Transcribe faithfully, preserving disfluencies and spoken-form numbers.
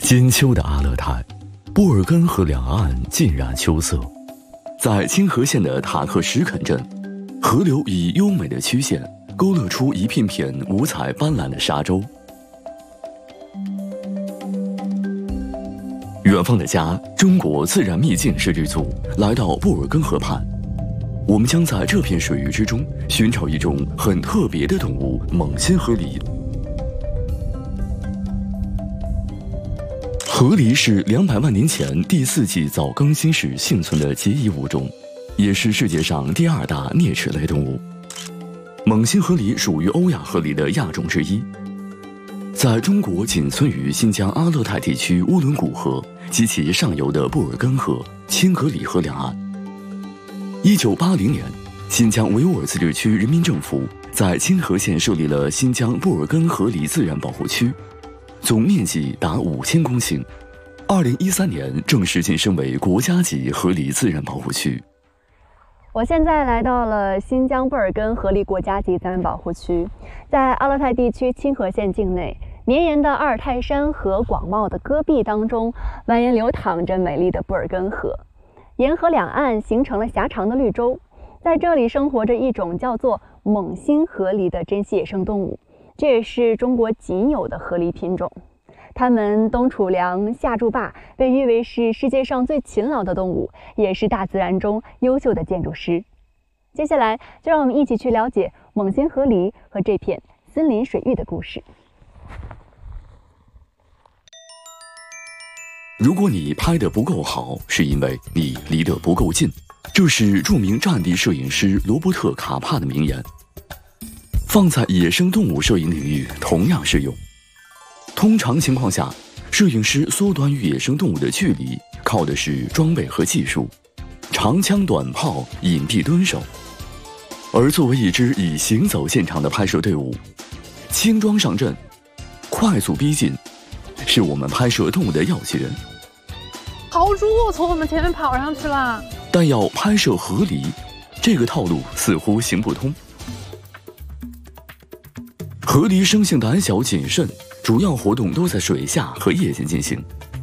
金秋的阿勒泰，布尔根河两岸尽染秋色。在清河县的塔克什肯镇，河流以优美的曲线勾勒出一片片五彩斑斓的沙洲。远方的家，中国自然秘境摄制组来到布尔根河畔，我们将在这片水域之中寻找一种很特别的动物——猛心河狸。河狸是两百万年前第四纪早更新时幸存的结遗物种，也是世界上第二大啮齿类动物。猛心河狸属于欧亚河狸的亚种之一，在中国仅存于新疆阿勒泰地区乌伦古河及其上游的布尔根河、清格里河两岸。一九八零年，新疆维吾尔自治区人民政府在清河县设立了新疆布尔根河狸自然保护区，总面积达五千公顷。二零一三年正式晋升为国家级河狸自然保护区。 我现在来到了新疆布尔根河狸国家级自然保护区，在阿勒泰地区清河县境内，绵延的阿尔泰山和广袤的戈壁当中，蜿蜒流淌着美丽的布尔根河，沿河两岸形成了狭长的绿洲。在这里生活着一种叫做猛心河狸的珍稀野生动物，这也是中国仅有的河狸品种。它们冬储粮，夏筑坝，被誉为是世界上最勤劳的动物，也是大自然中优秀的建筑师。接下来，就让我们一起去了解猛心河狸和这片森林水域的故事。 如果你拍得不够好，是因为你离得不够近，这是著名战地摄影师罗伯特·卡帕的名言，放在野生动物摄影领域同样适用。通常情况下，摄影师缩短与野生动物的距离，靠的是装备和技术，长枪短炮，隐蔽蹲守。而作为一支以行走见长的拍摄队伍，轻装上阵，快速逼近，是我们拍摄动物的要诀。 豪猪从我们前面跑上去了， 但要拍摄河狸，这个套路似乎行不通。河狸生性胆小谨慎，主要活动都在水下和夜间进行，